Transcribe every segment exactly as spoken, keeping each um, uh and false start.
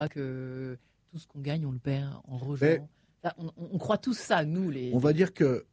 que tout ce qu'on gagne, on le perd en rejouant. Ça, on, on croit tous ça, nous les. On va dire que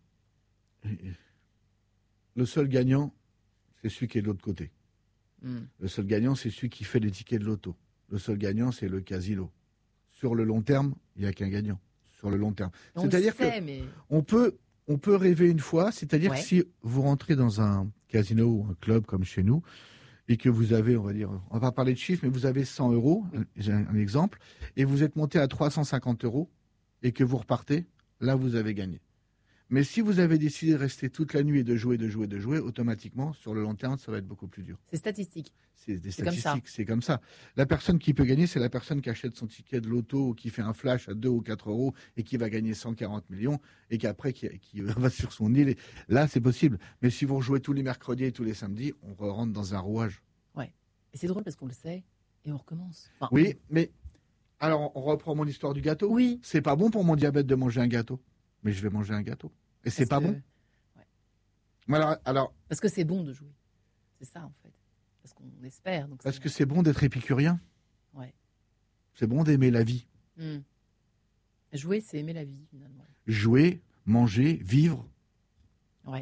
le seul gagnant, c'est celui qui est de l'autre côté. Mm. Le seul gagnant, c'est celui qui fait les tickets de loto. Le seul gagnant, c'est le casino. Sur le long terme, il n'y a qu'un gagnant. Sur le long terme. On c'est-à-dire sait, que mais... on peut, on peut rêver une fois. C'est-à-dire ouais. que si vous rentrez dans un casino ou un club comme chez nous et que vous avez, on va dire, on va pas parler de chiffres, mais vous avez cent euros, oui. J'ai un, un exemple, et vous êtes monté à trois cent cinquante euros et que vous repartez, là, vous avez gagné. Mais si vous avez décidé de rester toute la nuit et de jouer, de jouer, de jouer, automatiquement, sur le long terme, ça va être beaucoup plus dur. C'est statistique. C'est des c'est statistiques, c'est comme ça. La personne qui peut gagner, c'est la personne qui achète son ticket de loto ou qui fait un flash à deux ou quatre euros et qui va gagner cent quarante millions et qu'après, qui, qui va sur son île. Et là, c'est possible. Mais si vous rejouez tous les mercredis et tous les samedis, on rentre dans un rouage. Ouais. Et c'est drôle parce qu'on le sait et on recommence. Enfin, oui, on... mais alors, on reprend mon histoire du gâteau. Oui. C'est pas bon pour mon diabète de manger un gâteau. Mais je vais manger un gâteau. Et c'est pas que... bon. Ouais. Alors, alors... Parce que c'est bon de jouer. C'est ça, en fait. Parce qu'on espère. Donc Parce c'est... que c'est bon d'être épicurien. Ouais. C'est bon d'aimer la vie. Mmh. Jouer, c'est aimer la vie, finalement. Jouer, manger, vivre. Ouais.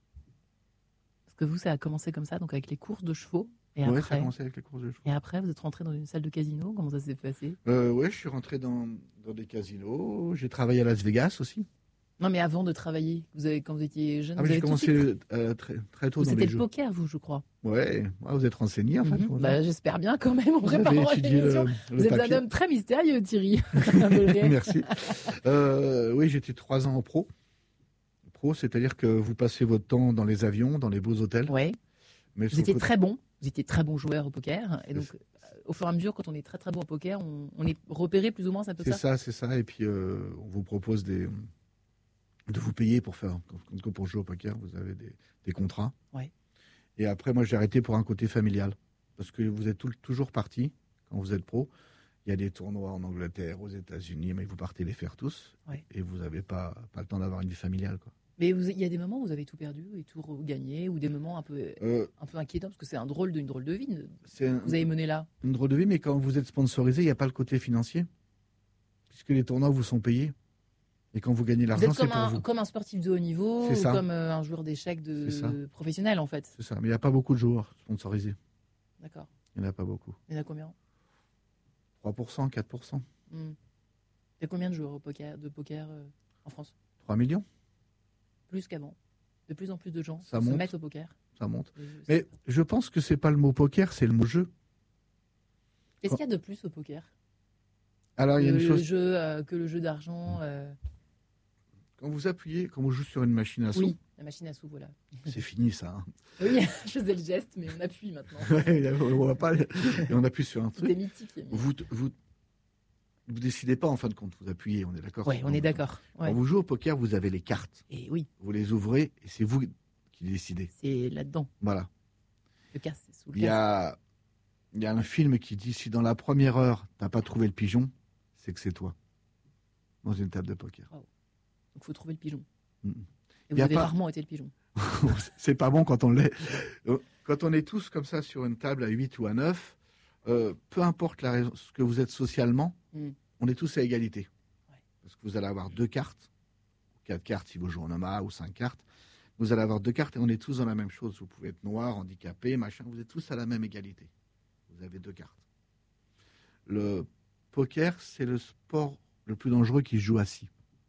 Parce que vous, ça a commencé comme ça, donc avec les courses de chevaux. Et ouais, après... ça a commencé avec les courses de chevaux. Et après, vous êtes rentré dans une salle de casino. Comment ça s'est passé? euh, Ouais, je suis rentré dans, dans des casinos. J'ai travaillé à Las Vegas aussi. Non, mais avant de travailler, vous avez, quand vous étiez jeune, ah, vous j'ai avez commencé tout euh, très, très tôt vous dans les jeux. C'était le jeux. poker, vous, je crois. Ouais, ouais vous êtes renseigné en fait. Mm-hmm. Bah, j'espère bien quand même en préparant l'émission. Le, vous le êtes papier. un homme très mystérieux, Thierry. Merci. Euh, oui, j'étais trois ans en pro. Pro, c'est-à-dire que vous passez votre temps dans les avions, dans les beaux hôtels. Ouais. Mais vous étiez côté... très bon. Vous étiez très bon joueur au poker. Et donc, au fur et à mesure, quand on est très très bon au poker, on, on est repéré plus ou moins, c'est un peu ça. C'est ça, c'est ça. Et puis, euh, on vous propose des, de vous payer pour faire, quand pour jouer au poker, vous avez des, des contrats. Ouais. Et après, moi, j'ai arrêté pour un côté familial, parce que vous êtes tout, toujours parti quand vous êtes pro. Il y a des tournois en Angleterre, aux États-Unis, mais vous partez les faire tous, ouais. Et vous n'avez pas, pas le temps d'avoir une vie familiale, quoi. Mais vous, il y a des moments où vous avez tout perdu et tout regagné, ou des moments un peu, euh, un peu inquiétants, parce que c'est un drôle de, une drôle de vie. C'est un, vous avez mené là. Une drôle de vie, mais quand vous êtes sponsorisé, il n'y a pas le côté financier, puisque les tournois vous sont payés. Et quand vous gagnez l'argent, c'est pour un, vous. Comme un sportif de haut niveau, ou comme euh, un joueur d'échecs de professionnel, en fait. C'est ça, mais il n'y a pas beaucoup de joueurs sponsorisés. D'accord. Il n'y en a pas beaucoup. Il y en a combien? trois pour cent, quatre pour cent. Mmh. Il y a combien de joueurs au poker, de poker euh, en France? trois millions. Plus qu'avant. De plus en plus de gens ça se monte. mettent au poker. Ça monte. Mais je pense que c'est pas le mot poker, c'est le mot jeu. Qu'est-ce qu'il y a de plus au poker? Alors, il y a une le chose. Jeu, euh, que le jeu d'argent. Euh... Quand vous appuyez, quand vous jouez sur une machine à sous. Oui, la machine à sous, voilà. C'est fini ça. Hein. Oui, je faisais le geste, mais on appuie maintenant. Ouais, on va pas. Et on appuie sur un truc. C'est mythique. Vous, vous, vous décidez pas en fin de compte, vous appuyez, on est d'accord? Oui, on est d'accord. Ouais. Quand vous jouez au poker, vous avez les cartes. Et oui. Vous les ouvrez et c'est vous qui décidez. C'est là-dedans. Voilà. Le casse, c'est sous le il y a, il y a un film qui dit si dans la première heure, t'as pas trouvé le pigeon, c'est que c'est toi. Dans une table de poker. Wow. Donc il faut trouver le pigeon. Mmh. Et vous avez pas... rarement été le pigeon. C'est pas bon quand on l'est. Quand on est tous comme ça sur une table à huit ou à neuf, euh, peu importe la raison, ce que vous êtes socialement, mm. on est tous à égalité. Ouais. Parce que vous allez avoir deux cartes, quatre cartes si vous jouez en Oma ou cinq cartes. Vous allez avoir deux cartes et on est tous dans la même chose. Vous pouvez être noir, handicapé, machin. Vous êtes tous à la même égalité. Vous avez deux cartes. Le poker, c'est le sport le plus dangereux qui se joue assis.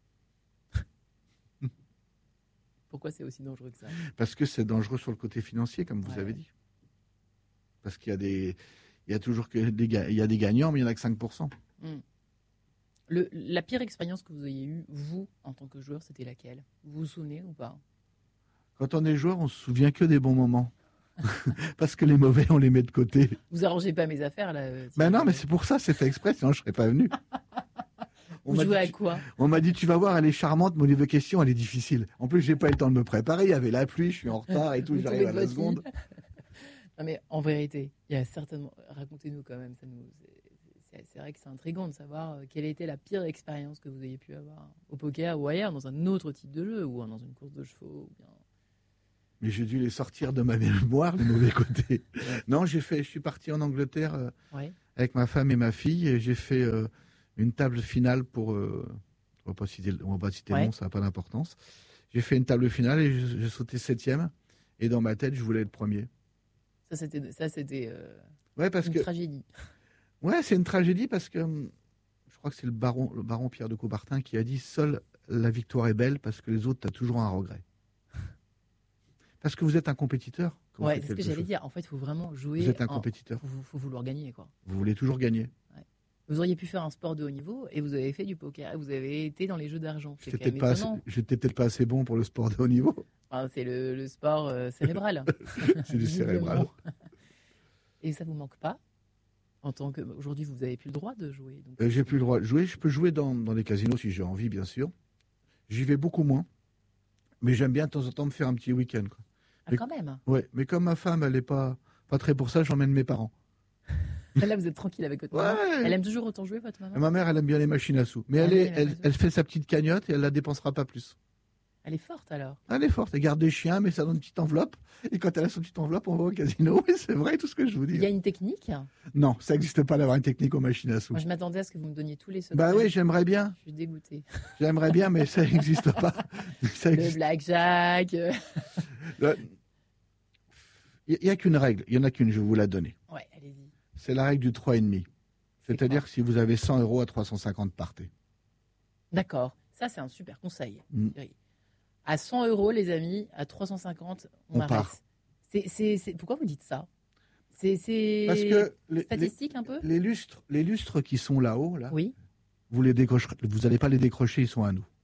Pourquoi c'est aussi dangereux que ça? Parce que c'est dangereux sur le côté financier, comme vous ouais, avez ouais. dit. Parce qu'il y a des, il y a toujours que des, il y a des gagnants, mais il n'y en a que cinq pour cent. Mm. Le, la pire expérience que vous ayez eue, vous, en tant que joueur, c'était laquelle? Vous vous souvenez ou pas? Quand on est joueur, on se souvient que des bons moments. Parce que les mauvais, on les met de côté. Vous arrangez pas mes affaires, là? Ben non, mais c'est pour ça, c'est fait exprès, sinon je serais pas venu. On Vous jouez à quoi? On m'a dit, tu vas voir, elle est charmante, mais au niveau de question, elle est difficile. En plus, j'ai pas eu le temps de me préparer. Il y avait la pluie, je suis en retard et tout, j'arrive à la seconde. Non, mais en vérité, il y a certainement. Racontez-nous quand même. Ça nous... c'est, c'est vrai que c'est intriguant de savoir quelle était la pire expérience que vous ayez pu avoir au poker ou ailleurs, dans un autre type de jeu, ou dans une course de chevaux. Ou bien... mais j'ai dû les sortir de ma mémoire, les mauvais côtés. Non, j'ai fait, je suis parti en Angleterre euh, ouais. avec ma femme et ma fille, et j'ai fait euh, une table finale pour... Euh, on ne va pas citer, on va pas citer ouais. le nom, ça n'a pas d'importance. J'ai fait une table finale et j'ai, j'ai sauté septième, et dans ma tête, je voulais être premier. Ça, c'était, ça, c'était euh, ouais, parce une que, tragédie. Ouais, c'est une tragédie parce que je crois que c'est le baron, le baron Pierre de Coubertin qui a dit « Seule la victoire est belle parce que les autres, tu as toujours un regret. » Parce que vous êtes un compétiteur. Ouais, c'est ce que j'allais chose. dire. En fait, il faut vraiment jouer. Vous êtes un en... compétiteur. Il faut, faut vouloir gagner, quoi. Vous voulez toujours gagner. Ouais. Vous auriez pu faire un sport de haut niveau et vous avez fait du poker. Vous avez été dans les jeux d'argent. C'est j'étais, peut-être assez, j'étais peut-être pas assez bon pour le sport de haut niveau. Enfin, c'est le, le sport euh, cérébral. C'est du cérébral. Et ça vous manque pas en tant que aujourd'hui vous avez plus le droit de jouer. Donc... Euh, j'ai plus le droit de jouer. Je peux jouer dans, dans les casinos si j'ai envie, bien sûr. J'y vais beaucoup moins, mais j'aime bien de temps en temps me faire un petit week-end. Quoi. Ah, mais, quand même. Ouais, mais comme ma femme, elle est pas pas très pour ça, j'emmène mes parents. Là, vous êtes tranquille avec votre ouais. maman. Elle aime toujours autant jouer, votre maman. Ma mère, elle aime bien les machines à sous, mais elle, elle, est, elle, elle fait sa petite cagnotte et elle la dépensera pas plus. Elle est forte alors. Elle est forte. Elle garde des chiens, mais ça dans une petite enveloppe. Et quand elle a son petite enveloppe, on va au casino. Oui, c'est vrai, tout ce que je vous dis. Il y a une technique ? Non, ça n'existe pas d'avoir une technique aux machines à sous. Moi, je m'attendais à ce que vous me donniez tous les secrets. Bah oui, j'aimerais bien. Je suis dégoûtée. J'aimerais bien, mais ça n'existe pas. Ça existe... Le blackjack. Il n'y a qu'une règle. Il n'y en a qu'une, je vais vous la donner. Ouais, allez-y. C'est la règle du trois virgule cinq. C'est C'est-à-dire que si vous avez cent euros à trois cent cinquante, partez. D'accord. Ça, c'est un super conseil. Mm. À cent euros, les amis, à trois cent cinquante, on, on arrête. Part. C'est, c'est, c'est... Pourquoi vous dites ça ? C'est, c'est... Parce que les, statistique les, un peu. Les lustres, les lustres qui sont là-haut, là, oui. vous les décrocherez. Vous n'allez pas les décrocher, ils sont à nous.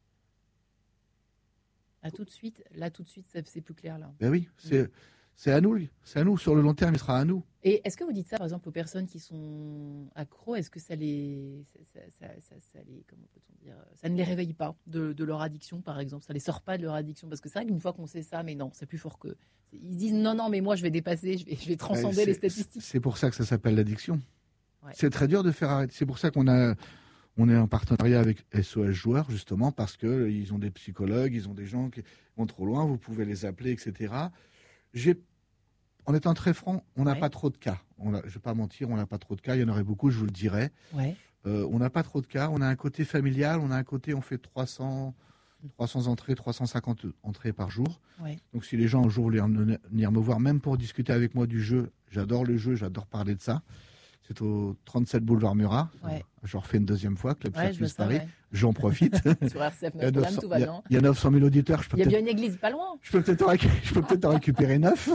À tout de suite, là tout de suite, c'est plus clair là. Ben oui, c'est, oui. c'est à nous, c'est à nous. Sur le long terme, il sera à nous. Et est-ce que vous dites ça, par exemple, aux personnes qui sont accros, est-ce que ça les, ça, ça, ça, ça les, comment peut-on dire, ça ne les réveille pas de, de leur addiction, par exemple, ça les sort pas de leur addiction, parce que c'est vrai qu'une fois qu'on sait ça, mais non, c'est plus fort qu'eux. Ils disent non, non, mais moi je vais dépasser, je vais, je vais transcender les statistiques. C'est pour ça que ça s'appelle l'addiction. Ouais. C'est très dur de faire arrêter. C'est pour ça qu'on a, on est en partenariat avec S O S Joueurs justement parce que ils ont des psychologues, ils ont des gens qui vont trop loin. Vous pouvez les appeler, et cetera. J'ai En étant très franc, on n'a ouais. pas trop de cas. On a, je ne vais pas mentir, on n'a pas trop de cas. Il y en aurait beaucoup, je vous le dirais. Ouais. Euh, on n'a pas trop de cas. On a un côté familial. On a un côté, on fait trois cents, trois cents entrées, trois cent cinquante entrées par jour. Ouais. Donc si les gens un jour voulaient venir me voir, même pour discuter avec moi du jeu, j'adore le jeu, j'adore parler de ça. C'est au trente-sept boulevard Murat. Ouais. Je refais une deuxième fois, Club ouais, Circus Paris. Ouais. J'en profite. Sur R C F Notre-Dame, tout va bien. Il y a neuf cent mille auditeurs. Je peux il y a bien une église pas loin. Je peux peut-être en, récu... je peux peut-être en récupérer neuf.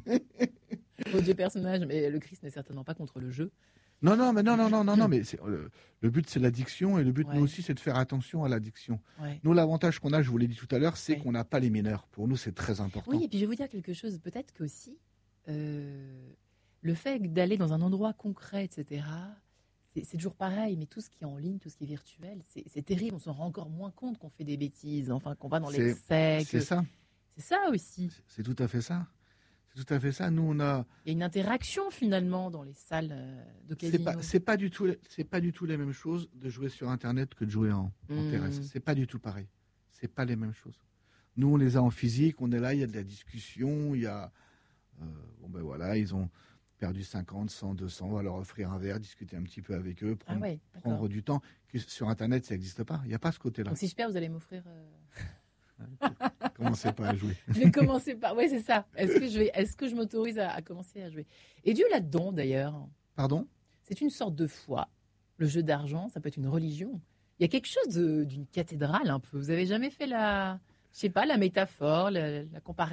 Au Dieu personnage, mais le Christ n'est certainement pas contre le jeu. Non, non, mais non, non, non, non, non, mais c'est, le, le but c'est l'addiction et le but ouais. nous aussi c'est de faire attention à l'addiction. Ouais. Nous, l'avantage qu'on a, je vous l'ai dit tout à l'heure, c'est ouais. qu'on n'a pas les mineurs. Pour nous, c'est très important. Oui, et puis je vais vous dire quelque chose. Peut-être qu'aussi, euh, le fait d'aller dans un endroit concret, et cetera, c'est, c'est toujours pareil, mais tout ce qui est en ligne, tout ce qui est virtuel, c'est, c'est terrible. On s'en rend encore moins compte qu'on fait des bêtises, enfin qu'on va dans c'est, l'excès. C'est que... ça. C'est ça aussi. C'est, c'est tout à fait ça. C'est tout à fait ça. Nous, on a. Il y a une interaction finalement dans les salles de casino. C'est pas, c'est pas du tout, c'est pas du tout la même chose de jouer sur Internet que de jouer en, en mmh. terrestre. C'est pas du tout pareil. C'est pas les mêmes choses. Nous, on les a en physique. On est là. Il y a de la discussion. Il y a. Euh, bon ben voilà, ils ont perdu cinquante, cent, deux cents. On va leur offrir un verre, discuter un petit peu avec eux, prendre, ah ouais, prendre du temps. Sur Internet, ça n'existe pas. Il n'y a pas ce côté-là. Donc si je perds, vous allez m'offrir. Euh... Commencez pas à jouer. Je vais commencer par. Oui, c'est ça. Est-ce que je vais, est-ce que je m'autorise à, à commencer à jouer ? Et Dieu là-dedans, d'ailleurs. Pardon ? C'est une sorte de foi. Le jeu d'argent, ça peut être une religion. Il y a quelque chose de, d'une cathédrale un peu. Vous avez jamais fait la, je sais pas, la métaphore, la, la comparaison ?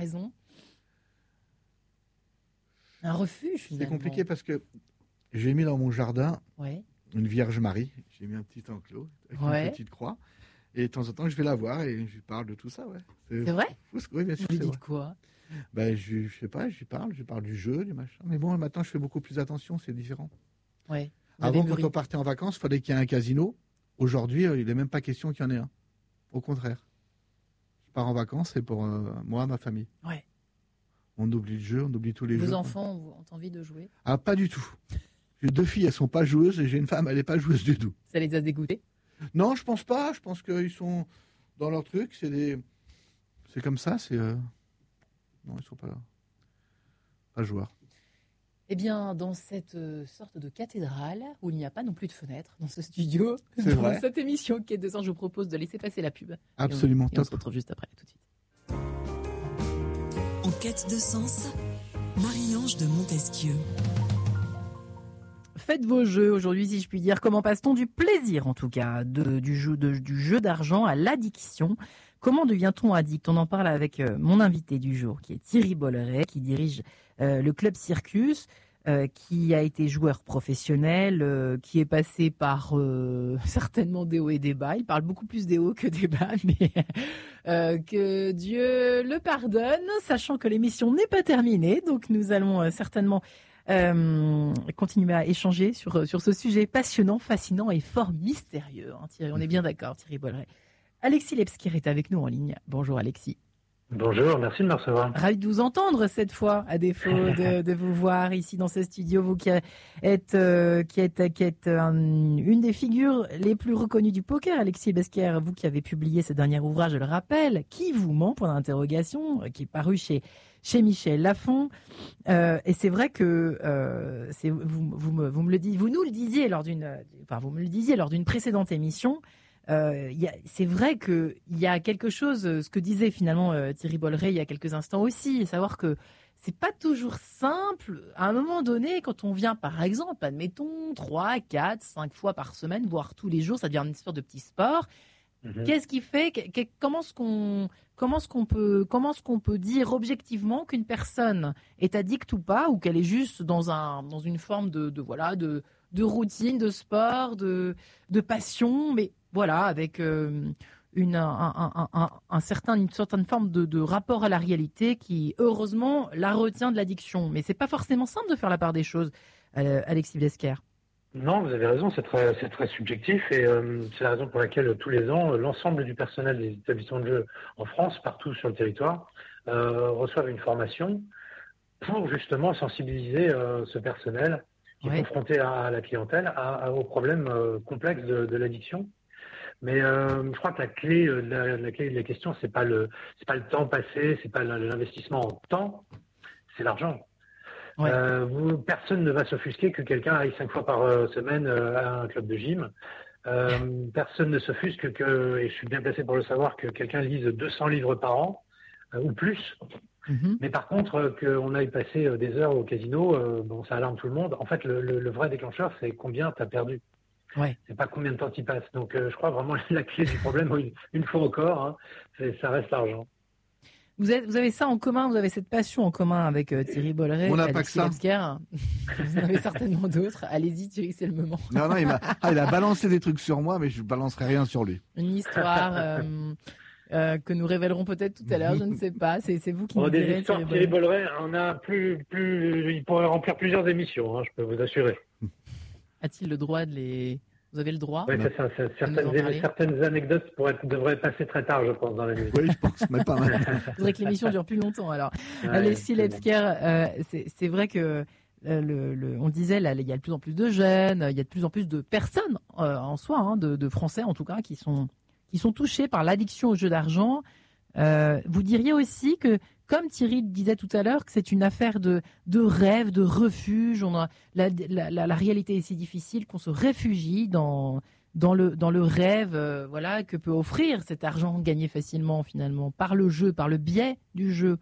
Un refuge. Finalement. C'est compliqué parce que j'ai mis dans mon jardin ouais. une Vierge Marie. J'ai mis un petit enclos avec ouais. une petite croix. Et de temps en temps, je vais la voir et je lui parle de tout ça, ouais. C'est, c'est vrai ? Oui, bien sûr. Vous lui dites quoi ? Ben, je, je sais pas, je lui parle, je lui parle du jeu, du machin. Mais bon, maintenant, je fais beaucoup plus attention, c'est différent. Ouais. Avant, quand on partait en vacances, il fallait qu'il y ait un casino. Aujourd'hui, il n'est même pas question qu'il y en ait un. Au contraire. Je pars en vacances, c'est pour euh, moi, ma famille. Ouais. On oublie le jeu, on oublie tous les Vos jeux. Vos enfants ont envie de jouer ? Ah, pas du tout. J'ai deux filles, elles sont pas joueuses, et j'ai une femme, elle n'est pas joueuse du tout. Ça les a dégoûtées ? Non, je pense pas. Je pense qu'ils sont dans leur truc. C'est des, c'est comme ça. C'est. Euh... non, ils ne sont pas, pas joueurs. Eh bien, dans cette sorte de cathédrale, où il n'y a pas non plus de fenêtre dans ce studio, C'est dans vrai. cette émission Quête de sens, je vous propose de laisser passer la pub. Absolument, et on, et on top. se retrouve juste après, tout de suite. En quête de sens, Marie-Ange de Montesquieu. Faites vos jeux aujourd'hui, si je puis dire. Comment passe-t-on du plaisir, en tout cas, de, du, jeu, de, du jeu d'argent à l'addiction? Comment devient-on addict? On en parle avec euh, mon invité du jour, qui est Thierry Bolloré, qui dirige euh, le club Circus, euh, qui a été joueur professionnel, euh, qui est passé par euh, certainement des hauts et des bas. Il parle beaucoup plus des hauts que des bas, mais euh, que Dieu le pardonne, sachant que l'émission n'est pas terminée. Donc nous allons euh, certainement euh, continuer à échanger sur, sur ce sujet passionnant, fascinant et fort mystérieux. Hein, Thierry, on est bien d'accord, Thierry Bolloré. Alexis Lepskir est avec nous en ligne. Bonjour Alexis. Bonjour, merci de me recevoir. Ravi de vous entendre cette fois, à défaut de, de vous voir ici dans ce studio. Vous qui êtes, euh, qui êtes, qui êtes un, une des figures les plus reconnues du poker, Alexis Lepskir, vous qui avez publié ce dernier ouvrage, je le rappelle, Qui vous ment, point d'interrogation, qui est paru chez, chez Michel Lafon. Euh, et c'est vrai que euh, c'est, vous, vous, me, vous me le dites, vous nous le disiez lors d'une, enfin vous me le disiez lors d'une précédente émission. Euh, y a, c'est vrai qu'il y a quelque chose, ce que disait finalement euh, Thierry Bolloré il y a quelques instants aussi, savoir que c'est pas toujours simple. À un moment donné, quand on vient, par exemple, admettons, trois, quatre, cinq fois par semaine, voire tous les jours, ça devient une sorte de petit sport. Mm-hmm. Qu'est-ce qui fait, que, comment est-ce qu'on, comment est-ce qu'on peut, comment est-ce qu'on peut dire objectivement qu'une personne est addicte ou pas, ou qu'elle est juste dans un, dans une forme de, de voilà, de, de routine, de sport, de, de passion, mais voilà, avec euh, une, un, un, un, un certain, une certaine forme de, de rapport à la réalité qui, heureusement, la retient de l'addiction. Mais c'est pas forcément simple de faire la part des choses, euh, Alexis Lepskir. Non, vous avez raison, c'est très, c'est très subjectif et euh, c'est la raison pour laquelle tous les ans, l'ensemble du personnel des établissements de jeu en France, partout sur le territoire, euh, reçoivent une formation pour justement sensibiliser euh, ce personnel qui ouais. est confronté à la clientèle à, à, aux problèmes euh, complexes de, de l'addiction. Mais euh, je crois que la clé, la, la clé de la question, c'est pas le, c'est pas le temps passé, c'est pas l'investissement en temps, c'est l'argent. Ouais. Euh, vous, personne ne va s'offusquer que quelqu'un aille cinq fois par euh, semaine euh, à un club de gym. Euh, personne ne s'offusque que, et je suis bien placé pour le savoir, que quelqu'un lise deux cents livres par an euh, ou plus. Mm-hmm. Mais par contre, euh, qu'on aille passer euh, des heures au casino, euh, bon, ça alarme tout le monde. En fait, le, le, le vrai déclencheur, c'est combien tu as perdu. Ouais. C'est pas combien de temps tu passes. Donc, euh, je crois vraiment la clé du problème, une, une fois encore, hein, c'est, ça reste l'argent. Vous, êtes, vous avez ça en commun, vous avez cette passion en commun avec euh, Thierry Bolloré. On n'a pas que ça. Lepskir. Vous en avez certainement d'autres. Allez-y, Thierry, c'est le moment. Non, non, il, m'a, ah, il a balancé des trucs sur moi, mais je ne balancerai rien sur lui. Une histoire euh, euh, que nous révélerons peut-être tout à l'heure, je ne sais pas. C'est, c'est vous qui bon, nous direz. Des histoires Thierry, Thierry Bolloré, on a plus, plus, il pourrait remplir plusieurs émissions, hein, je peux vous assurer. A-t-il le droit de les... Vous avez le droit. Oui, c'est ça. C'est, certaines, certaines anecdotes pourraient, devraient passer très tard, je pense, dans la nuit. Oui, je pense, mais pas mal. Il faudrait que l'émission dure plus longtemps, alors. Ouais, Alexis Lepskir, euh, c'est, c'est vrai que, euh, le, le, on disait, là, il y a de plus en plus de jeunes, il y a de plus en plus de personnes, euh, en soi, hein, de, de Français, en tout cas, qui sont, qui sont touchés par l'addiction au jeu d'argent. Euh, vous diriez aussi que, comme Thierry disait tout à l'heure, que c'est une affaire de, de rêve, de refuge. On a, la, la, la, la réalité est si difficile qu'on se réfugie dans, dans, le, dans le rêve euh, voilà, que peut offrir cet argent gagné facilement, finalement, par le jeu, par le biais du jeu.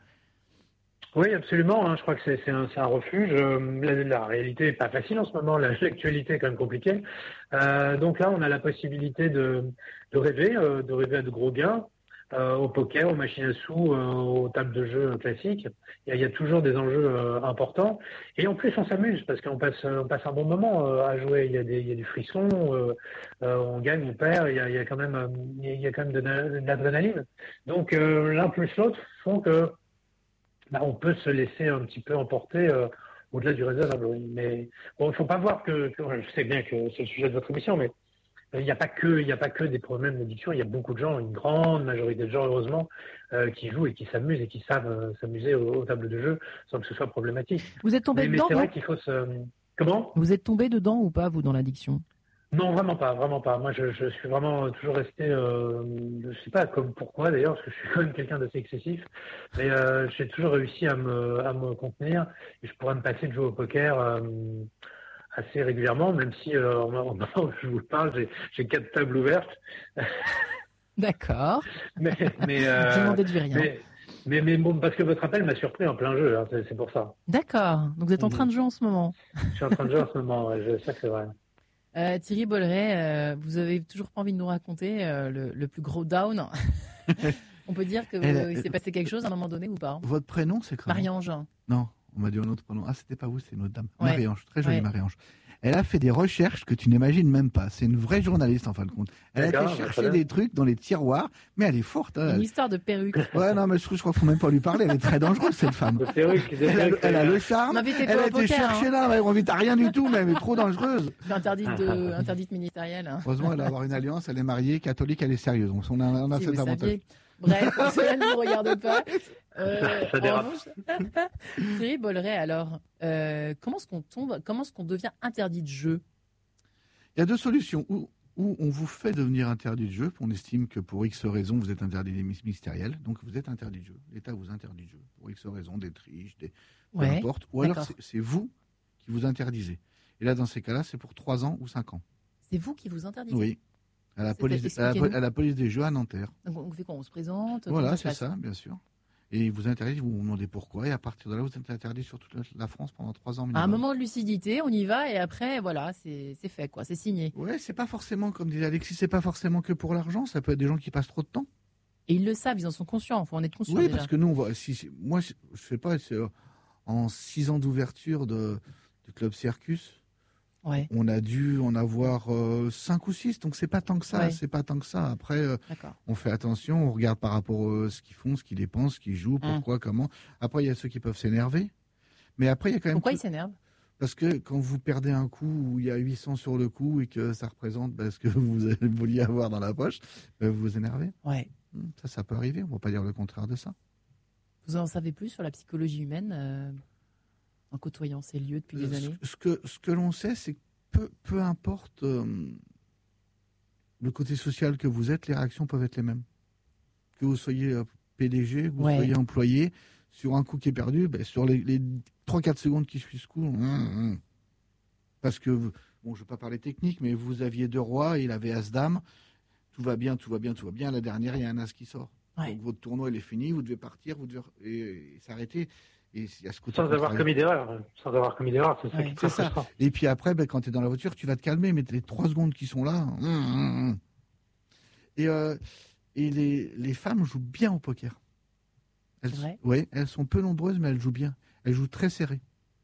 Oui, absolument. Hein. Je crois que c'est, c'est, un, c'est un refuge. Euh, la, la réalité n'est pas facile en ce moment. La, l'actualité est quand même compliquée. Euh, donc là, on a la possibilité de, de rêver, euh, de rêver à de gros gains. Euh, au poker, aux machines à sous, euh, aux tables de jeu classiques. Il y, y a toujours des enjeux euh, importants. Et en plus, on s'amuse parce qu'on passe, on passe un bon moment euh, à jouer. Il y a des, il y a du frisson, euh, euh, on gagne, on perd. Il y a, il y a quand même, il y a quand même de, de l'adrénaline. Donc euh, l'un plus l'autre font que bah, on peut se laisser un petit peu emporter euh, au-delà du raisonnable. Mais bon, il ne faut pas voir que, que, je sais bien que c'est le sujet de votre émission, mais il n'y a pas que, il n'y a pas que des problèmes d'addiction. Il y a beaucoup de gens, une grande majorité de gens, heureusement, euh, qui jouent et qui s'amusent et qui savent euh, s'amuser aux, aux tables de jeu sans que ce soit problématique. Vous êtes tombé mais, dedans, mais c'est vous vrai qu'il faut se... Comment ? Vous êtes tombé dedans ou pas, vous, dans l'addiction ? Non, vraiment pas, vraiment pas. Moi, je, je suis vraiment toujours resté, euh, je sais pas comme pourquoi d'ailleurs, parce que je suis quand même quelqu'un d'assez excessif, mais euh, j'ai toujours réussi à me, à me contenir et je pourrais me passer de jouer au poker euh, assez régulièrement, même si euh, au moment où je vous parle, j'ai, j'ai quatre tables ouvertes. D'accord. mais, mais, euh, je n'en déduis rien. Mais, mais, mais bon, parce que votre appel m'a surpris en plein jeu, hein, c'est, c'est pour ça. D'accord. Donc vous êtes en train de jouer en ce moment. Je suis en train de jouer en ce moment, ouais, je sais que c'est vrai. Euh, Thierry Bolloré, euh, vous avez toujours pas envie de nous raconter euh, le, le plus gros down. On peut dire qu'il euh, s'est passé quelque chose à un moment donné ou pas? Votre prénom, c'est quoi? Marie-Ange. Non, on m'a dit un autre prénom. Ah, c'était pas vous, c'est une autre dame. Ouais. Marie-Ange, très jolie ouais. Marie-Ange. Elle a fait des recherches que tu n'imagines même pas. C'est une vraie journaliste en fin de compte. Elle D'accord, a été chercher des trucs dans les tiroirs, mais elle est forte. Hein. Une histoire de perruque. Ouais, non, mais je, je crois qu'il faut même pas lui parler. Elle est très dangereuse, cette femme. De perruque, de elle, a, elle a le charme. Elle a été chercher là, elle invite à rien du tout, mais elle est trop dangereuse. Interdite, de, interdite ministérielle. Hein. Heureusement, elle va avoir une alliance, elle est mariée, catholique, elle est sérieuse. Donc on a, on a si cet avantage. Saviez. Bref, cela ne vous regarde pas. Euh, ça dérape. Thierry Bolloré, alors, euh, comment est-ce qu'on tombe, comment est-ce qu'on devient interdit de jeu? Il y a deux solutions. Où, où on vous fait devenir interdit de jeu, on estime que pour X raisons, vous êtes interdit des ministériels, donc vous êtes interdit de jeu. L'État vous interdit de jeu pour X raisons, des triches, des... peu ouais, importe. Ou alors c'est, c'est vous qui vous interdisez. Et là, dans ces cas-là, c'est pour trois ans ou cinq ans. C'est vous qui vous interdisez? Oui. À la, police, à, la, à la police des jeux à Nanterre. Donc on fait quoi? On se présente? Voilà, c'est ça, bien sûr. Et ils vous interdisent, vous vous demandez pourquoi, et à partir de là, vous êtes interdit sur toute la France pendant trois ans minimum. À un moment de lucidité, on y va, et après, voilà, c'est, c'est fait, quoi, c'est signé. Ouais, c'est pas forcément, comme disait Alexis, c'est pas forcément que pour l'argent, ça peut être des gens qui passent trop de temps. Et ils le savent, ils en sont conscients, il faut en être conscient. Oui, déjà. parce que nous, on voit, si, si, moi, je, je sais pas, c'est, euh, en six ans d'ouverture de, du Club Circus, ouais. on a dû en avoir euh, cinq ou six, donc c'est pas tant que ça, ouais. c'est pas tant que ça. Après, euh, on fait attention, on regarde par rapport à euh, ce qu'ils font, ce qu'ils dépensent, ce qu'ils jouent, pourquoi, mmh. comment. Après, il y a ceux qui peuvent s'énerver, mais après, il y a quand même... Pourquoi tout... ils s'énervent? Parce que quand vous perdez un coup où il y a huit cents sur le coup et que ça représente bah, ce que vous vouliez avoir dans la poche, bah, vous vous énervez. Ouais. Ça, ça peut arriver, on ne va pas dire le contraire de ça. Vous en savez plus sur la psychologie humaine euh, en côtoyant ces lieux depuis des années? Ce que, ce que l'on sait, c'est que Peu, peu importe euh, le côté social que vous êtes, les réactions peuvent être les mêmes. Que vous soyez euh, P D G, que vous ouais. soyez employé, sur un coup qui est perdu, ben, sur les, les trois à quatre secondes qui suivent ce coup, hum, hum. parce que, bon, je ne vais pas parler technique, mais vous aviez deux rois, il avait As-Dame, tout va bien, tout va bien, tout va bien, à la dernière, il y a un As qui sort. Ouais. Donc votre tournoi, il est fini, vous devez partir, vous devez et, et s'arrêter. Et y a ce sans avoir commis d'erreur, sans avoir commis d'erreur, c'est ça ouais, qui est ça. Et puis après, ben, quand tu es dans la voiture, tu vas te calmer, mais les trois secondes qui sont là. Hum, hum, hum. Et, euh, et les, les femmes jouent bien au poker. Elles, c'est vrai ouais, elles sont peu nombreuses, mais elles jouent bien. Elles jouent très serré.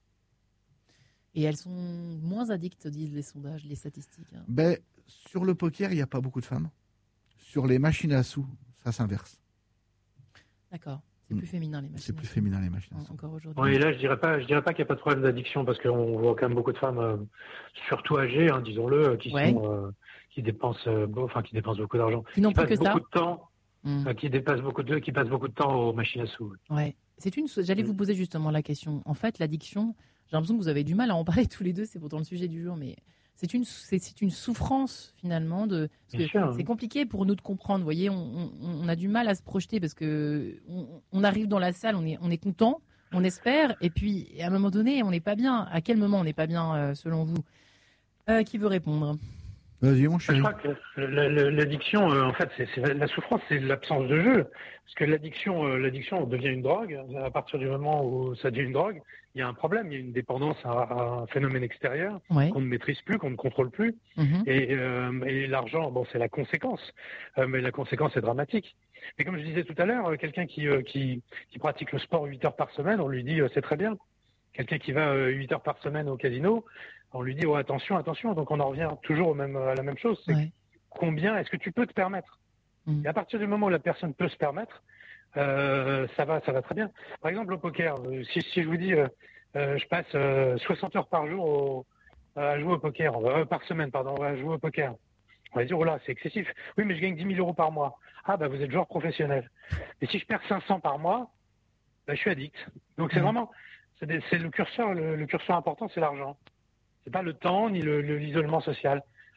Et elles sont moins addictes, disent les sondages, les statistiques. Hein. Ben, sur le poker, il n'y a pas beaucoup de femmes. Sur les machines à sous, ça s'inverse. D'accord. C'est plus féminin les machines. C'est plus féminin les machines. Encore aujourd'hui. Oui, là je dirais pas, je dirais pas qu'il n'y a pas de problème d'addiction parce qu'on voit quand même beaucoup de femmes, euh, surtout âgées, hein, disons-le, qui ouais. sont, euh, qui dépensent, euh, enfin qui dépensent beaucoup d'argent, qui n'ont pas que ça. Beaucoup de temps, mmh. euh, qui dépassent beaucoup de, qui passent beaucoup de temps aux machines à sous. Ouais. C'est une. J'allais mmh. vous poser justement la question. En fait, l'addiction, j'ai l'impression que vous avez du mal à en parler tous les deux. C'est pourtant le sujet du jour, mais. C'est une, c'est, c'est une souffrance finalement de. Parce que c'est compliqué pour nous de comprendre. Vous voyez, on, on, on a du mal à se projeter parce que on, on arrive dans la salle, on est, on est content, on espère, et puis à un moment donné, on n'est pas bien. À quel moment on n'est pas bien euh, selon vous? euh, Qui veut répondre? Vas-y, mon chéri. Je crois que l'addiction, euh, en fait, c'est, c'est la souffrance, c'est l'absence de jeu. Parce que l'addiction, euh, l'addiction devient une drogue. À partir du moment où ça devient une drogue, il y a un problème. Il y a une dépendance à, à un phénomène extérieur ouais. qu'on ne maîtrise plus, qu'on ne contrôle plus. Mm-hmm. Et, euh, et l'argent, bon, c'est la conséquence. Euh, mais la conséquence est dramatique. Mais comme je disais tout à l'heure, quelqu'un qui, euh, qui, qui pratique le sport huit heures par semaine, on lui dit euh, c'est très bien. Quelqu'un qui va euh, huit heures par semaine au casino, on lui dit oh, attention, attention. Donc on en revient toujours au même, à la même chose. C'est ouais. combien est-ce que tu peux te permettre? mmh. Et à partir du moment où la personne peut se permettre, euh, ça va, ça va très bien. Par exemple, au poker, si, si je vous dis euh, euh, je passe euh, soixante heures par jour au, à jouer au poker, euh, par semaine, pardon, à jouer au poker. On va dire, oh là, c'est excessif. Oui, mais je gagne dix mille euros par mois. Ah, bah, vous êtes joueur professionnel. Et si je perds cinq cents par mois, bah, je suis addict. Donc, c'est mmh. vraiment, c'est, des, c'est le curseur, le, le curseur important, c'est l'argent. C'est pas le temps, ni le, le, l'isolement social.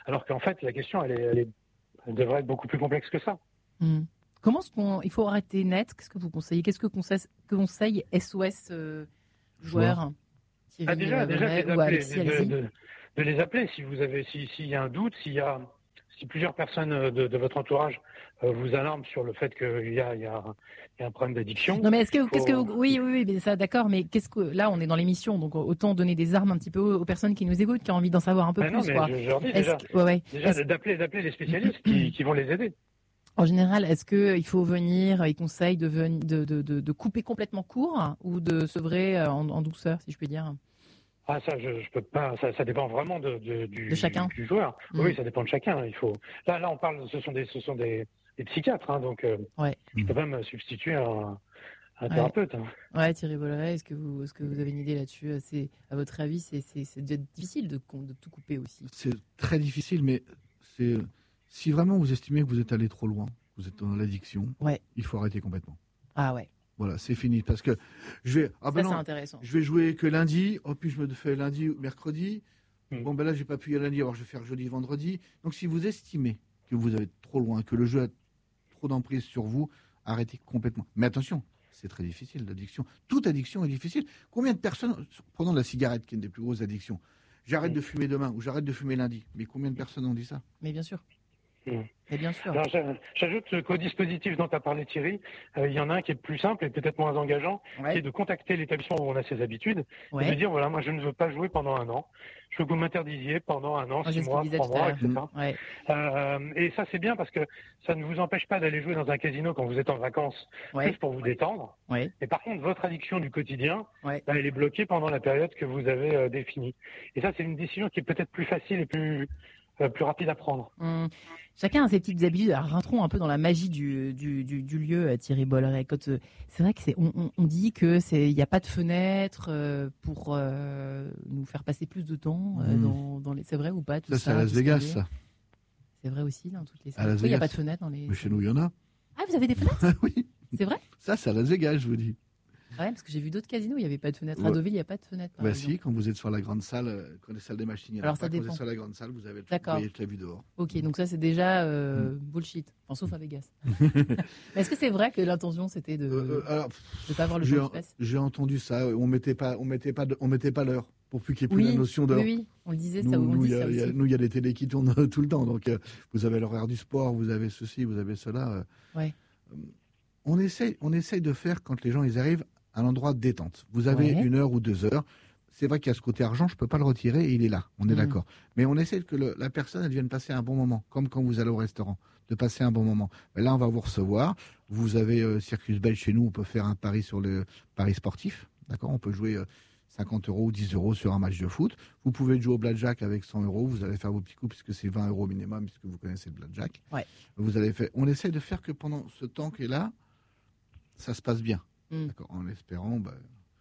alors qu'en fait, la question, elle, est, elle, est, elle devrait être beaucoup plus complexe que ça. Mmh. Comment est-ce qu'on, il faut arrêter net? Qu'est-ce que vous conseillez? Qu'est-ce que conseille, que conseille S O S euh, joueurs? Ah, déjà, déjà de, les appeler, Alexis, de, de, de, de les appeler si vous avez, si, s'il y a un doute, s'il y a, si plusieurs personnes de, de votre entourage euh, vous alarment sur le fait qu'il y a, il y a, il y a un problème d'addiction. Non, mais est-ce que, faut... qu'est-ce que, oui, oui, oui, mais ça, d'accord, mais qu'est-ce que, là, on est dans l'émission, donc autant donner des armes un petit peu aux, aux personnes qui nous écoutent, qui ont envie d'en savoir un peu ben plus. Non, mais quoi. je, je leur dis déjà, que, ouais, ouais. déjà d'appeler, d'appeler les spécialistes qui, qui vont les aider. En général, est-ce qu'il faut venir, ils conseillent de, de, de, de, de couper complètement court ou de sevrer en, en douceur, si je puis dire? Ah, ça, je, je peux pas. Ça, ça dépend vraiment de, de, du, de chacun. du joueur. Mmh. Oui, ça dépend de chacun. Il faut. Là, là, on parle. Ce sont des, ce sont des, des psychiatres, hein, donc euh, ouais. je peux pas me substituer à un, un thérapeute. Ouais, hein. ouais Thierry Bolloré, est-ce que vous, est-ce que vous avez une idée là-dessus? C'est, à votre avis, c'est, c'est, c'est difficile de, de tout couper aussi. C'est très difficile, mais c'est si vraiment vous estimez que vous êtes allé trop loin, vous êtes dans l'addiction, ouais. il faut arrêter complètement. Ah ouais. Voilà, c'est fini. Parce que je vais, ah ben ça, non, c'est intéressant. Je vais jouer que lundi. Oh, puis je me fais lundi ou mercredi. Mmh. Bon, ben là, j'ai pas pu y aller lundi, alors je vais faire jeudi, vendredi. Donc, si vous estimez que vous avez trop loin, que le jeu a trop d'emprise sur vous, arrêtez complètement. Mais attention, c'est très difficile, l'addiction. Toute addiction est difficile. Combien de personnes, prenons la cigarette, qui est une des plus grosses addictions, j'arrête mmh. de fumer demain ou j'arrête de fumer lundi. Mais combien de personnes ont dit ça? Mais bien sûr. Mmh. Et bien sûr. Alors, j'ajoute qu'au dispositif dont tu as parlé, Thierry, euh, il y en a un qui est plus simple et peut-être moins engageant, ouais. qui est de contacter l'établissement où on a ses habitudes ouais. et de dire voilà, moi je ne veux pas jouer pendant un an. Je veux que vous m'interdisiez pendant un an, oh, six mois, trois mois, et cetera. Mmh. Ouais. Euh, et ça, c'est bien parce que ça ne vous empêche pas d'aller jouer dans un casino quand vous êtes en vacances, ouais. juste pour vous détendre. Ouais. Et par contre, votre addiction du quotidien, ouais. bah, elle est bloquée pendant la période que vous avez euh, définie. Et ça, c'est une décision qui est peut-être plus facile et plus, euh, plus rapide à prendre. Mmh. Chacun a ses petites habitudes. Alors, rentrons un peu dans la magie du, du, du, du lieu, Thierry Bolloré. Quand, euh, c'est vrai que c'est, on, on dit que c'est, il n'y a pas de fenêtre euh, pour euh, nous faire passer plus de temps. Euh, mmh. dans, dans les, c'est vrai ou pas tout ça, ça, c'est à Las Vegas, ça. C'est vrai aussi dans toutes les salles. Il n'y a pas de fenêtre dans les. Mais chez nous, il y en a. Ah, vous avez des fenêtres? Oui. C'est vrai? Ça, c'est à Las Vegas, je vous dis. Ouais, parce que j'ai vu d'autres casinos, il n'y avait pas de fenêtre. Ouais. À Deauville, il n'y a pas de fenêtre. Bah si, quand vous êtes sur la grande salle, quand les salles des machines, alors ça pas, dépend. Quand vous êtes sur la grande salle, vous avez D'accord. Vous voyez la vue dehors. Ok, donc ça c'est déjà euh, mm. bullshit, enfin, sauf à Vegas. Mais est-ce que c'est vrai que l'intention c'était de euh, alors, de pas avoir le j'ai, temps qui passe? J'ai entendu ça. On mettait pas, on mettait pas, de, on mettait pas l'heure pour plus qu'il y ait plus oui, la notion d'heure. Oui, oui, on le disait nous, ça. On nous, dit y a, ça aussi. Y a, nous, il y a des télés qui tournent tout le temps. Donc, euh, vous avez l'horaire du sport, vous avez ceci, vous avez cela. Euh, ouais. euh, on essaye, on essaye de faire quand les gens ils arrivent un endroit de détente. Vous avez ouais. une heure ou deux heures. C'est vrai qu'il y a ce côté argent, je ne peux pas le retirer et il est là. On est mmh. d'accord. Mais on essaie que le, la personne elle vienne passer un bon moment, comme quand vous allez au restaurant, de passer un bon moment. Mais là, on va vous recevoir. Vous avez euh, Circus Belge chez nous, on peut faire un pari sur le pari sportif. D'accord, on peut jouer euh, cinquante euros ou dix euros sur un match de foot. Vous pouvez jouer au blackjack avec cent euros. Vous allez faire vos petits coups puisque c'est vingt euros minimum, puisque vous connaissez le blackjack. Ouais. Vous allez faire... On essaie de faire que pendant ce temps qui est là, ça se passe bien. Mmh. D'accord, en espérant bah,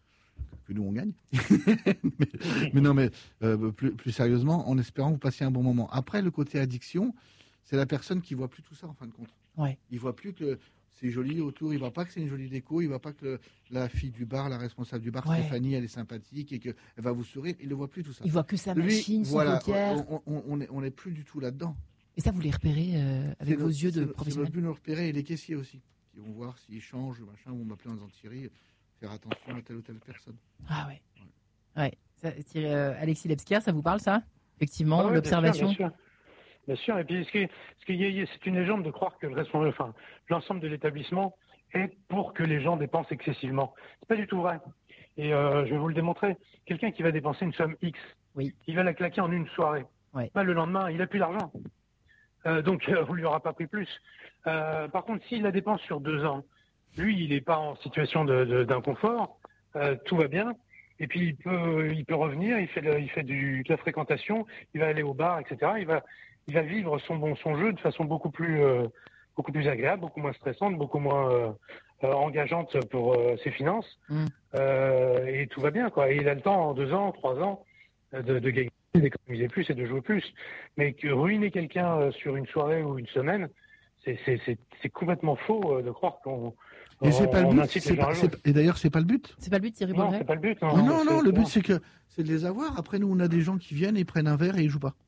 que nous on gagne. mais, mais non, mais euh, plus, plus sérieusement, en espérant que vous passiez un bon moment. Après, le côté addiction, c'est la personne qui voit plus tout ça en fin de compte. Ouais. Il voit plus que c'est joli autour. Il voit pas que c'est une jolie déco. Il voit pas que le, la fille du bar, la responsable du bar, ouais. Stéphanie, elle est sympathique et qu'elle va vous sourire. Il ne voit plus tout ça. Il voit que sa machine, Lui, son voilà, poker. On, on, on, est, on est plus du tout là-dedans. Et ça, vous les repérez euh, avec c'est vos le, yeux de c'est professionnel. C'est le but de le repérer et les caissiers aussi. Ils vont voir s'ils changent, machin, vont m'appeler en disant Thierry, faire attention à telle ou telle personne. Ah ouais. Ouais. ouais. Ça, Thierry, euh, Alexis Lebsker, ça vous parle ça? Effectivement, ah ouais, l'observation. Bien sûr, bien sûr. Bien sûr. Et puis, ce qui, ce qui est, c'est une légende de croire que le responsable, enfin, l'ensemble de l'établissement est pour que les gens dépensent excessivement. C'est pas du tout vrai. Et euh, je vais vous le démontrer. Quelqu'un qui va dépenser une somme X, oui. il va la claquer en une soirée. Ouais. Bah, le lendemain, il n'a plus d'argent. Euh, donc, euh, on lui aura pas pris plus. Euh, par contre, s'il la dépense sur deux ans, lui, il n'est pas en situation de, de, d'inconfort, euh, tout va bien, et puis il peut, il peut revenir, il fait, de, il fait du, de la fréquentation, il va aller au bar, et cetera. Il va, il va vivre son, bon, son jeu de façon beaucoup plus, euh, beaucoup plus agréable, beaucoup moins stressante, beaucoup moins euh, euh, engageante pour euh, ses finances, mmh. euh, et tout va bien, quoi. Et il a le temps, en deux ans, trois ans, de, de gagner, d'économiser plus et de jouer plus. Mais que ruiner quelqu'un euh, sur une soirée ou une semaine, c'est, c'est, c'est, c'est complètement faux euh, de croire qu'on et c'est pas le but. C'est pas, c'est, et d'ailleurs, c'est pas le but. C'est pas le but, Thierry Bolloré. Non, c'est pas le but. Non, non, non, non le but, c'est que c'est de les avoir. Après, nous, on a des gens qui viennent et prennent un verre et ils jouent pas.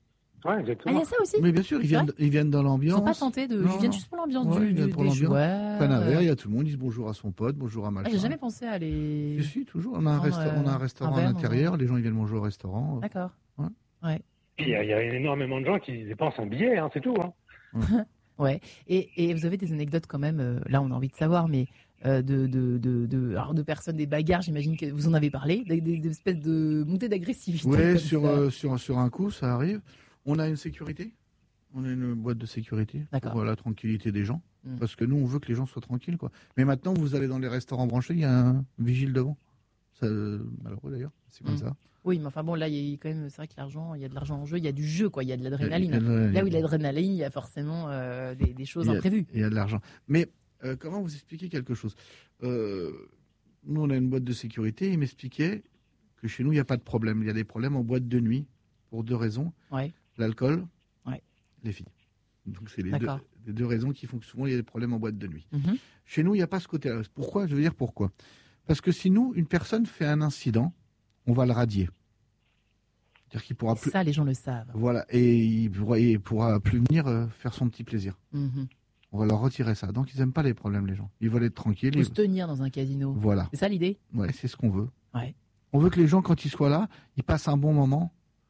Ouais, exactement. Ah, il y a ça aussi. Mais bien sûr, ils viennent, ils viennent dans l'ambiance. Ils sont pas tentés de. Non, Ils viennent non. juste pour l'ambiance Ouais, du, ils viennent du pour des l'ambiance. joueurs. Prennent un verre, il y a tout le monde, ils disent bonjour à son pote, bonjour à machin. Ah, j'ai jamais pensé à les. Si, si, toujours. On a un, Prendre, resta- on a un euh, restaurant un verre à dans l'intérieur, un- les gens ils viennent manger au restaurant. D'accord. Ouais. Ouais. Il y, a, il y a énormément de gens qui dépensent un billet, hein, c'est tout. Hein. Ouais. Et, et vous avez des anecdotes quand même. euh, là, on a envie de savoir, mais euh, de, de, de, de, alors de personnes, des bagarres. J'imagine que vous en avez parlé, des, des, des espèces de montées d'agressivité. Oui, comme sur, ça. euh, sur, sur un coup, ça arrive. On a une sécurité. On a une boîte de sécurité D'accord. pour la tranquillité des gens. Mm. Parce que nous, on veut que les gens soient tranquilles, quoi. Mais maintenant, vous allez dans les restaurants branchés, il y a un vigile devant. Ça, euh, malheureux d'ailleurs, c'est comme Mm. ça. Oui, mais enfin bon, là, il y a quand même, c'est vrai que l'argent, il y a de l'argent en jeu, il y a du jeu, quoi. Il y a de l'adrénaline. Il y a- il y a de- Là où il y a de l'adrénaline, il y a forcément euh, des, des choses Il y a- imprévues. Il y a de l'argent. Mais euh, comment vous expliquer quelque chose euh, Nous, on a une boîte de sécurité. Il m'expliquait que chez nous, il n'y a pas de problème. Il y a des problèmes en boîte de nuit pour deux raisons. Ouais. L'alcool, Ouais. les filles. Donc, c'est les deux, D'accord. les deux raisons qui font que souvent, il y a des problèmes en boîte de nuit. Mhm. Chez nous, il n'y a pas ce côté-là. Pourquoi Je veux dire pourquoi. Parce que si nous, une personne fait un incident, on va le radier. C'est-à-dire qu'il pourra plus. Ça, les gens le savent. Voilà. Et il pourra, il pourra plus venir euh, faire son petit plaisir. Mhm. On va leur retirer ça. Donc, ils n'aiment pas les problèmes, les gens. Ils veulent être tranquilles. Il faut Ils- se tenir dans un casino. Voilà. C'est ça l'idée? Ouais, c'est ce qu'on veut. Ouais. On veut que les gens, quand ils soient là, ils passent un bon moment.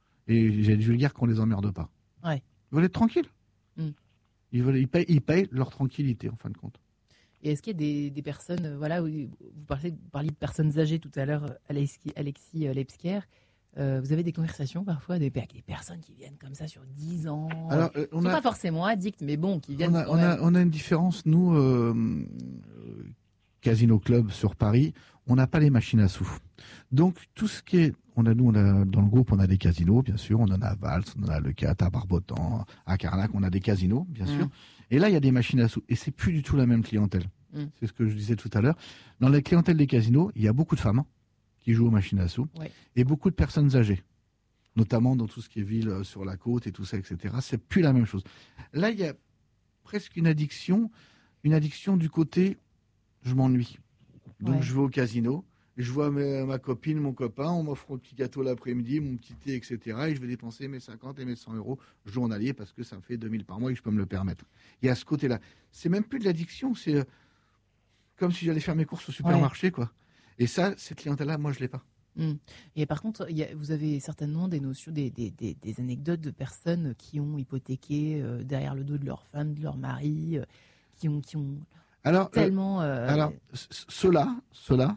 Et j'ai du vulgaire qu'on les emmerde pas. Ouais. Ils veulent être tranquilles. Mm. Ils, veulent, ils, payent, ils payent leur tranquillité, en fin de compte. Et est-ce qu'il y a des, des personnes, euh, voilà, où- vous parliez, vous parliez de personnes âgées tout à l'heure, euh, Alexis, Alexis euh, Lepsker. Euh, vous avez des conversations parfois avec des, avec des personnes qui viennent comme ça sur dix ans, Alors, euh, qui on sont a, pas forcément addicts, mais bon, qui viennent on, a, quand on, a, même. on a une différence, nous, euh, euh, Casino Club sur Paris, on n'a pas les machines à sous. Donc, tout ce qui est. On a, nous, on a, dans le groupe, on a des casinos, bien sûr. On en a à Vals, on en a à Le Cat, à Barbotan, à Carnac, on a des casinos, bien sûr. Mm. Et là, il y a des machines à sous. Et c'est plus du tout la même clientèle. Mm. C'est ce que je disais tout à l'heure. Dans la clientèle des casinos, il y a beaucoup de femmes hein, qui jouent aux machines à sous. Ouais. Et beaucoup de personnes âgées. Notamment dans tout ce qui est ville euh, sur la côte et tout ça, et cetera. C'est plus la même chose. Là, il y a presque une addiction, une addiction du côté je m'ennuie. Donc Ouais. je vais au casino, je vois ma, ma copine, mon copain, on m'offre un petit gâteau l'après-midi, mon petit thé, et cetera. Et je vais dépenser mes cinquante et mes cent euros journaliers parce que ça me fait deux mille par mois et que je peux me le permettre. Il y a ce côté-là. C'est même plus de l'addiction, c'est euh, comme si j'allais faire mes courses au supermarché, quoi. Et ça, cette clientèle-là, moi, je l'ai pas. Mm. Et par contre, il y a, vous avez certainement des notions, des, des, des, des anecdotes de personnes qui ont hypothéqué euh, derrière le dos de leur femme, de leur mari, euh, qui ont, qui ont Alors, euh, tellement. euh, alors c- ceux-là, ceux-là,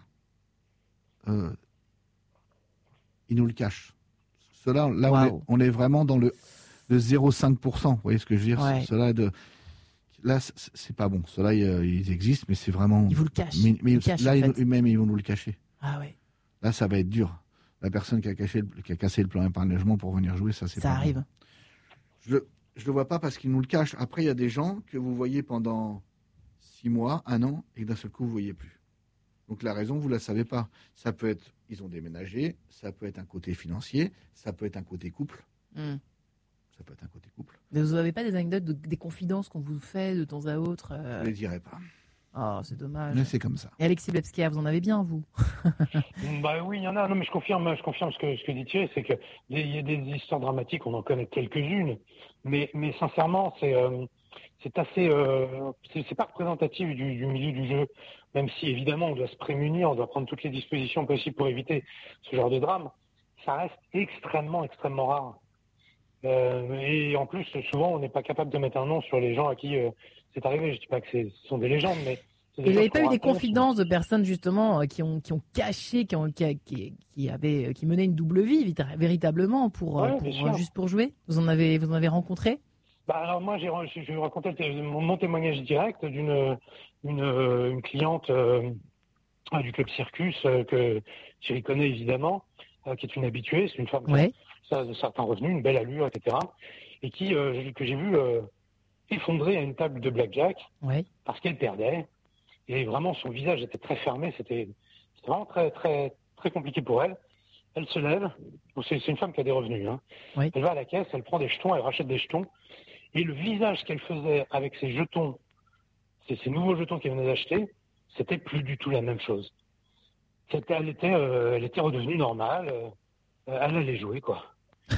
euh, ils nous le cachent. Ceux-là, là, on est, Waouh. on est vraiment dans le, le zéro virgule cinq pour cent. Vous voyez ce que je veux dire Ouais. Ceux-là, de, là, c- c'est pas bon. Ceux-là, ils, ils existent, mais c'est vraiment. Ils vous le cachent. Mais, mais Ils le cachent, là, en ils fait. nous- eux-mêmes, ils vont nous le cacher. Ah ouais, Là, ça va être dur. La personne qui a, caché le- qui a cassé le plan épargne-logement pour venir jouer, ça, c'est ça pas bon. arrive. Je le, je le vois pas parce qu'ils nous le cachent. Après, il y a des gens que vous voyez pendant six mois, un an, et que d'un seul coup, vous voyez plus. Donc la raison, vous la savez pas. Ça peut être, ils ont déménagé, ça peut être un côté financier, ça peut être un côté couple, Mm. ça peut être un côté couple. Mais vous n'avez pas des anecdotes, de- des confidences qu'on vous fait de temps à autre euh, Je les dirai pas. Oh, c'est dommage. Mais c'est comme ça. Et Alexis Lepsker, vous en avez bien, vous? Bah oui, il y en a. Non, mais je confirme, je confirme ce que, ce que dit Thierry, c'est qu'il y a des histoires dramatiques, on en connaît quelques-unes, mais, mais sincèrement, c'est euh, c'est assez, euh, c'est c'est pas représentatif du, du milieu du jeu, même si évidemment on doit se prémunir, on doit prendre toutes les dispositions possibles pour éviter ce genre de drame. Ça reste extrêmement, extrêmement rare. Euh, et en plus, souvent, on n'est pas capable de mettre un nom sur les gens à qui euh, c'est arrivé. Je dis pas que c'est- ce sont des légendes, mais c'est des Et vous choses n'avez pas qu'on eu des raconte. confidences de personnes, justement, euh, qui ont, qui ont caché, qui, ont, qui, a- qui, qui, avaient, qui menaient une double vie, vita- véritablement, pour, euh, Ouais, pour, bien euh, sûr. juste pour jouer? Vous en avez, vous en avez rencontré? Bah alors moi, j'ai, je je vais vous raconter le té- mon, mon témoignage direct d'une une, euh, une cliente euh, du club Circus euh, que Thierry connaît évidemment, euh, qui est une habituée, c'est une femme qui Ouais. a de certains revenus, une belle allure, et cetera. Et qui euh, que j'ai vu euh, effondrer à une table de blackjack Ouais. parce qu'elle perdait. Et vraiment, son visage était très fermé. C'était, c'était vraiment très, très, très compliqué pour elle. Elle se lève. Bon, c'est, c'est une femme qui a des revenus. Hein. Oui. Elle va à la caisse, elle prend des jetons, elle rachète des jetons. Et le visage qu'elle faisait avec ces jetons, ces, ces nouveaux jetons qu'elle venait d'acheter, c'était plus du tout la même chose. C'était, elle était, euh, elle était redevenue normale. Euh, elle allait jouer, quoi.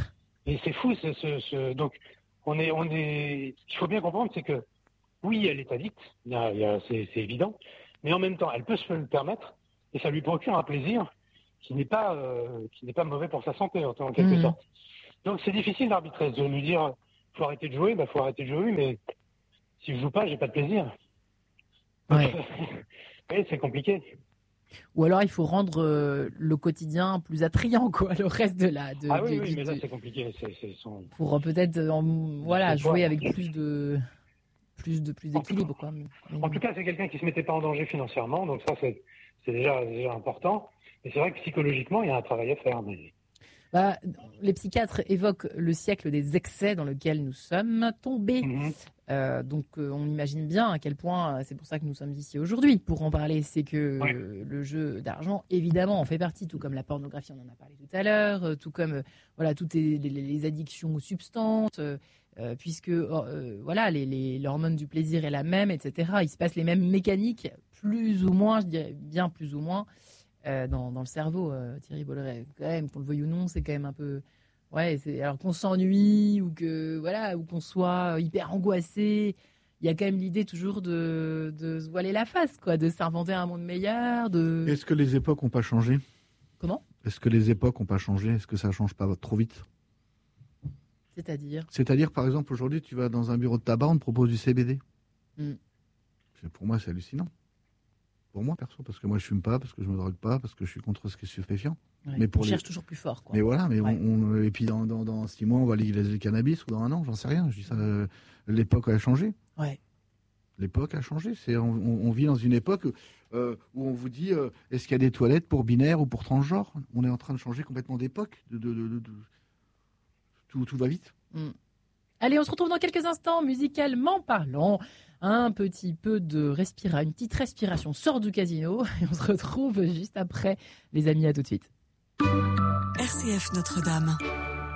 Et c'est fou. C'est, ce, ce... Donc, on est, on est. Ce qu'il faut bien comprendre, c'est que oui, elle est addicte, il y a, il y a, c'est, c'est évident, mais en même temps, elle peut se le permettre et ça lui procure un plaisir qui n'est pas, euh, qui n'est pas mauvais pour sa santé, en, en quelque mmh. sorte. Donc, c'est difficile d'arbitrer, de lui dire faut arrêter de jouer, bah faut arrêter de jouer, mais si je joue pas, j'ai pas de plaisir. Ouais. Oui, c'est compliqué. Ou alors il faut rendre euh, le quotidien plus attrayant, quoi, le reste de la. De, ah oui, de, oui, de, mais là de... c'est compliqué. C'est, c'est son... Pour peut-être en, voilà, c'est jouer quoi, avec plus de plus de plus d'équilibre, quoi. Mais... En tout cas, c'est quelqu'un qui se mettait pas en danger financièrement, donc ça c'est, c'est déjà, déjà important. Et c'est vrai que psychologiquement, il y a un travail à faire. Mais... Bah, les psychiatres évoquent le siècle des excès dans lequel nous sommes tombés. Mmh. Euh, donc, euh, on imagine bien à quel point, c'est pour ça que nous sommes ici aujourd'hui, pour en parler. C'est que ouais. euh, le jeu d'argent, évidemment, en fait partie, tout comme la pornographie, on en a parlé tout à l'heure, euh, tout comme euh, voilà, toutes les, les, les addictions aux substances, euh, euh, puisque euh, voilà, les, les, l'hormone du plaisir est la même, et cetera. Il se passe les mêmes mécaniques, plus ou moins, je dirais bien plus ou moins, euh, dans, dans le cerveau. Euh, Thierry Bolloré, quand même, qu'on le veuille ou non, c'est quand même un peu... Ouais, c'est, alors qu'on s'ennuie ou que voilà ou qu'on soit hyper angoissé, il y a quand même l'idée toujours de, de se voiler la face, quoi, de s'inventer un monde meilleur. De... Est-ce que les époques n'ont pas changé ? Comment ? Est-ce que les époques n'ont pas changé ? Est-ce que ça ne change pas trop vite ? C'est-à-dire ? C'est-à-dire, par exemple, aujourd'hui, tu vas dans un bureau de tabac, on te propose du C B D. Mm. Pour moi, c'est hallucinant. Pour moi, perso, parce que moi, je fume pas, parce que je me drogue pas, parce que je suis contre ce qui est stupéfiant. Ouais, mais pour on les... cherche toujours plus fort, quoi. Mais voilà, mais ouais. on, on, et puis dans, dans, dans six mois, on va légaliser le cannabis, ou dans un an, j'en sais rien. Je dis ça, euh, l'époque a changé. Ouais. L'époque a changé. C'est, on, on vit dans une époque euh, où on vous dit euh, est-ce qu'il y a des toilettes pour binaires ou pour transgenres ? On est en train de changer complètement d'époque. De, de, de, de, de... Tout, tout va vite. Mm. Allez, on se retrouve dans quelques instants, musicalement parlant. Un petit peu de respiration, une petite respiration sort du casino et on se retrouve juste après. Les amis, à tout de suite. R C F Notre-Dame.